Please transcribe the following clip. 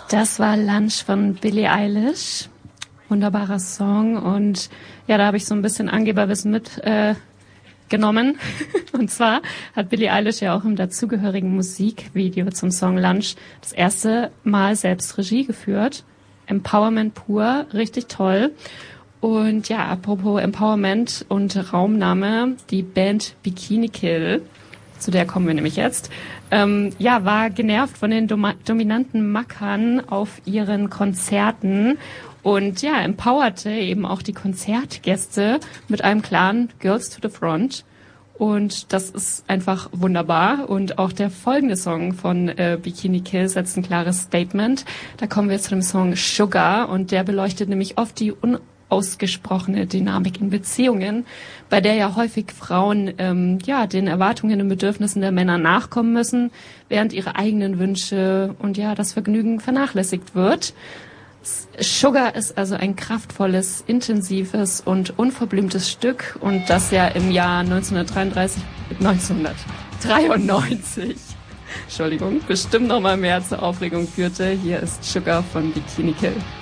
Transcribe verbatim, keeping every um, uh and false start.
Das war Lunch von Billie Eilish. Wunderbarer Song. Und ja, da habe ich so ein bisschen Angeberwissen mit äh, genommen. Und zwar hat Billie Eilish ja auch im dazugehörigen Musikvideo zum Song Lunch das erste Mal selbst Regie geführt. Empowerment pur, richtig toll. Und ja, apropos Empowerment und Raumnahme, die Band Bikini Kill, zu der kommen wir nämlich jetzt, ähm, ja, war genervt von den dom- dominanten Mackern auf ihren Konzerten und ja, empowerte eben auch die Konzertgäste mit einem klaren Girls to the Front. Und das ist einfach wunderbar. Und auch der folgende Song von äh, Bikini Kill setzt ein klares Statement. Da kommen wir zu dem Song Sugar und der beleuchtet nämlich oft die unausgesprochene Dynamik in Beziehungen, bei der ja häufig Frauen ähm, ja den Erwartungen und Bedürfnissen der Männer nachkommen müssen, während ihre eigenen Wünsche und ja das Vergnügen vernachlässigt wird. Sugar ist also ein kraftvolles, intensives und unverblümtes Stück und das ja im Jahr neunzehnhundertdreiunddreißig, neunzehnhundertdreiundneunzig, Entschuldigung, bestimmt noch mal mehr zur Aufregung führte. Hier ist Sugar von Bikini Kill.